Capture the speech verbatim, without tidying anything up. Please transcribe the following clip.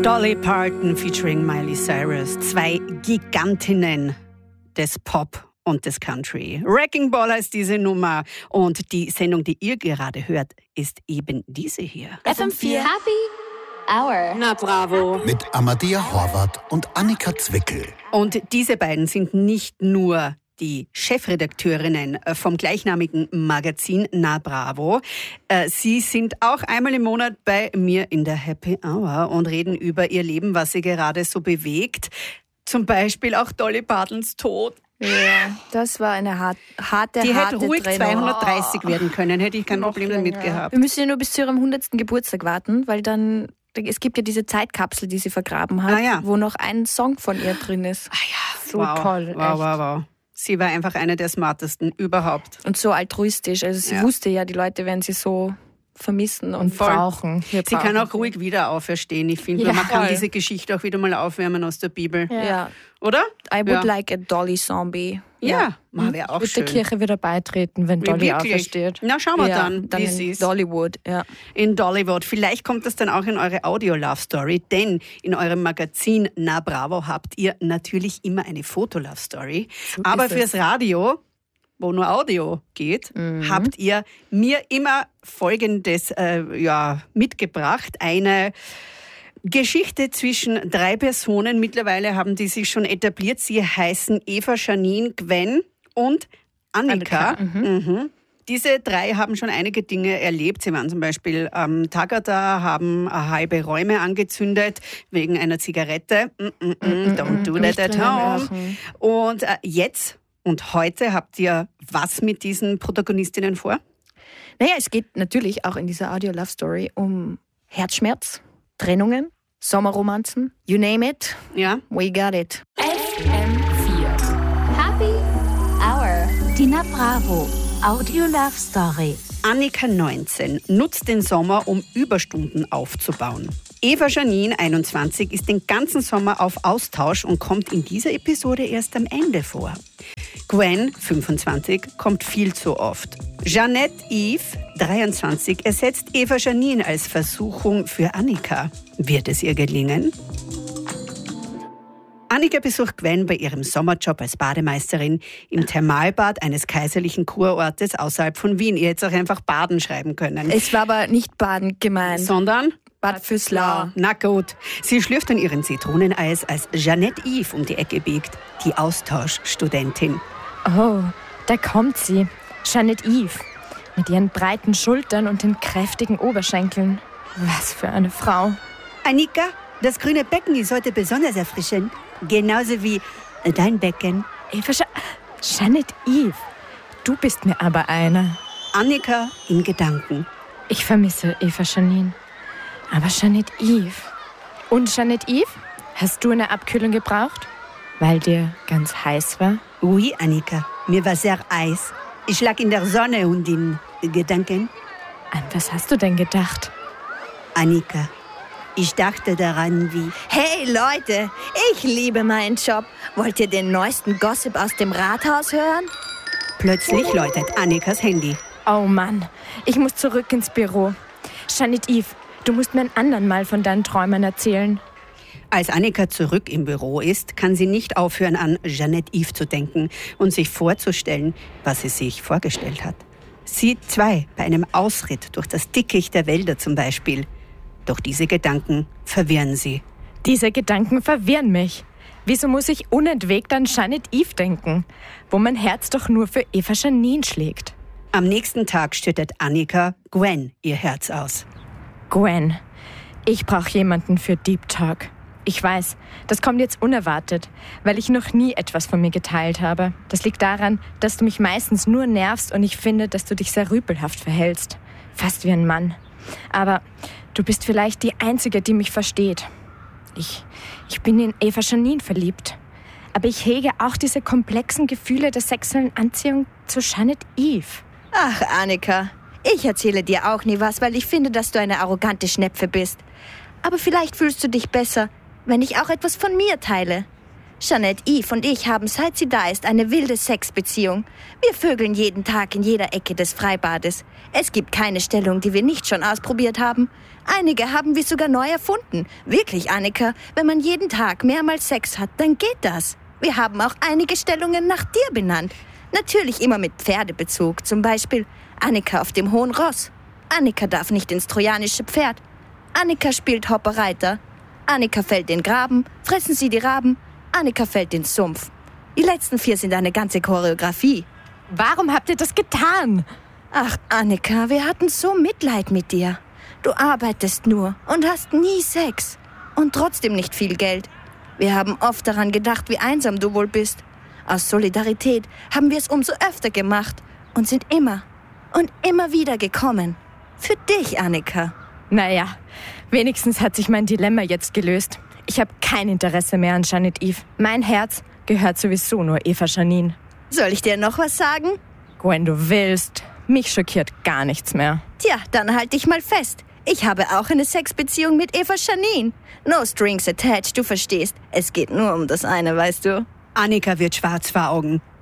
Dolly Parton featuring Miley Cyrus. Zwei Gigantinnen des Pop und des Country. Wrecking Ball heißt diese Nummer. Und die Sendung, die ihr gerade hört, ist eben diese hier. F M vier Happy Hour. Na bravo. Mit Amadea Horvath und Annika Zwickel. Und diese beiden sind nicht nur die Chefredakteurinnen vom gleichnamigen Magazin Na Bravo. Sie sind auch einmal im Monat bei mir in der Happy Hour und reden über ihr Leben, was sie gerade so bewegt. Zum Beispiel auch Dolly Partons Tod. Ja, das war eine hart, harte, Die harte hätte ruhig Trennung. zweihundertdreißig oh. werden können, hätte ich kein Noch Problem damit länger. gehabt. Wir müssen ja nur bis zu ihrem hundertsten Geburtstag warten, weil dann, es gibt ja diese Zeitkapsel, die sie vergraben hat, ah, ja. wo noch ein Song von ihr drin ist. Ah ja, so wow. toll. Wow, echt. wow, wow. Sie war einfach eine der smartesten überhaupt. Und so altruistisch. Also sie Ja. wusste ja, die Leute werden sie so vermissen und Voll. brauchen. Wir Sie kann brauchen auch ruhig wieder auferstehen. Ich finde, Ja, man kann voll. diese Geschichte auch wieder mal aufwärmen aus der Bibel. Ja. ja. Oder? I would Ja. like a Dolly Zombie. Ja, ja. wäre auch Wird schön. der Kirche wieder beitreten, wenn Dolly Wirklich? aufersteht. Na, schauen wir ja, dann, dann wie in sie ist. Dollywood, ja. In Dollywood. Vielleicht kommt das dann auch in eure Audio-Love-Story, denn in eurem Magazin Na Bravo habt ihr natürlich immer eine Foto-Love-Story. So Aber ist fürs es. Radio, wo nur Audio geht, Mhm. habt ihr mir immer Folgendes äh, ja, mitgebracht. Eine Geschichte zwischen drei Personen. Mittlerweile haben die sich schon etabliert. Sie heißen Eva, Janine, Gwen und Annika. Annika, Mhm. Diese drei haben schon einige Dinge erlebt. Sie waren zum Beispiel am Tagada, haben halbe Räume angezündet wegen einer Zigarette. Mm, mm, mm, don't do that Nicht at drinnen home. rauchen. Und äh, jetzt und heute habt ihr was mit diesen Protagonistinnen vor? Naja, es geht natürlich auch in dieser Audio-Love-Story um Herzschmerz, Trennungen, Sommerromanzen, you name it, Ja? we got it. F M vier Happy Hour. Die Na Bravo Audio Love Story. Annika, neunzehn, nutzt den Sommer, um Überstunden aufzubauen. Eva, Janine, einundzwanzig, ist den ganzen Sommer auf Austausch und kommt in dieser Episode erst am Ende vor. Gwen, fünfundzwanzig, kommt viel zu oft. Jeanette Yves, dreiundzwanzig, ersetzt Eva Janine als Versuchung für Annika. Wird es ihr gelingen? Annika besucht Gwen bei ihrem Sommerjob als Bademeisterin im Thermalbad eines kaiserlichen Kurortes außerhalb von Wien. Ihr hättet auch einfach Baden schreiben können. Es war aber nicht Baden gemeint, Sondern? Bad Füßlau. Na gut. Sie schlürft an ihren Zitroneneis, als Jeanette Yves um die Ecke biegt, die Austauschstudentin. Oh, da kommt sie. Jeanette Yves. Mit ihren breiten Schultern und den kräftigen Oberschenkeln. Was für eine Frau. Annika, das grüne Becken ist heute besonders erfrischend. Genauso wie dein Becken. Eva Scha Jeanette Yves. Du bist mir aber eine. Annika in Gedanken. Ich vermisse Eva Janine. Aber Jeanette Yves. Und Jeanette Yves? Hast du eine Abkühlung gebraucht? Weil dir ganz heiß war? Oui, Annika, mir war sehr heiß. Ich lag in der Sonne und in Gedanken. An was hast du denn gedacht? Annika, ich dachte daran, wie... Hey Leute, ich liebe meinen Job. Wollt ihr den neuesten Gossip aus dem Rathaus hören? Plötzlich läutet Annikas Handy. Oh Mann, ich muss zurück ins Büro. Jeanette Yves, du musst mir ein andern Mal von deinen Träumen erzählen. Als Annika zurück im Büro ist, kann sie nicht aufhören, an Jeanette Yves zu denken und sich vorzustellen, was sie sich vorgestellt hat. Sie zwei bei einem Ausritt durch das Dickicht der Wälder zum Beispiel. Doch diese Gedanken verwirren sie. Diese Gedanken verwirren mich. Wieso muss ich unentwegt an Jeanette Yves denken, wo mein Herz doch nur für Eva Janine schlägt? Am nächsten Tag schüttet Annika Gwen ihr Herz aus. Gwen, ich brauche jemanden für Deep Talk. Ich weiß, das kommt jetzt unerwartet, weil ich noch nie etwas von mir geteilt habe. Das liegt daran, dass du mich meistens nur nervst und ich finde, dass du dich sehr rüpelhaft verhältst. Fast wie ein Mann. Aber du bist vielleicht die Einzige, die mich versteht. Ich, ich bin in Eva Janine verliebt. Aber ich hege auch diese komplexen Gefühle der sexuellen Anziehung zu Jeanette Yves. Ach, Annika, ich erzähle dir auch nie was, weil ich finde, dass du eine arrogante Schnepfe bist. Aber vielleicht fühlst du dich besser, wenn ich auch etwas von mir teile. Jeanette Eve und ich haben, seit sie da ist, eine wilde Sexbeziehung. Wir vögeln jeden Tag in jeder Ecke des Freibades. Es gibt keine Stellung, die wir nicht schon ausprobiert haben. Einige haben wir sogar neu erfunden. Wirklich, Annika, wenn man jeden Tag mehrmals Sex hat, dann geht das. Wir haben auch einige Stellungen nach dir benannt. Natürlich immer mit Pferdebezug. Zum Beispiel Annika auf dem hohen Ross. Annika darf nicht ins trojanische Pferd. Annika spielt Hopperreiter. Annika fällt den Graben. Fressen Sie die Raben. Annika fällt den Sumpf. Die letzten vier sind eine ganze Choreografie. Warum habt ihr das getan? Ach, Annika, wir hatten so Mitleid mit dir. Du arbeitest nur und hast nie Sex. Und trotzdem nicht viel Geld. Wir haben oft daran gedacht, wie einsam du wohl bist. Aus Solidarität haben wir es umso öfter gemacht und sind immer und immer wieder gekommen. Für dich, Annika. Naja, wenigstens hat sich mein Dilemma jetzt gelöst. Ich habe kein Interesse mehr an Jeanette Eve. Mein Herz gehört sowieso nur Eva Janine. Soll ich dir noch was sagen? Wenn du willst. Mich schockiert gar nichts mehr. Tja, dann halt dich mal fest. Ich habe auch eine Sexbeziehung mit Eva Janine. No strings attached, du verstehst. Es geht nur um das eine, weißt du. Annika wird schwarz vor Augen.